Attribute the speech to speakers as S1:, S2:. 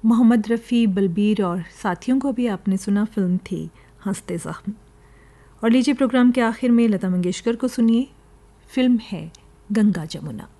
S1: मोहम्मद रफ़ी, बलबीर और साथियों को भी आपने सुना। फिल्म थी हंसते ज़ख्म। और लीजिए प्रोग्राम के आखिर में लता मंगेशकर को सुनिए। फिल्म है गंगा जमुना।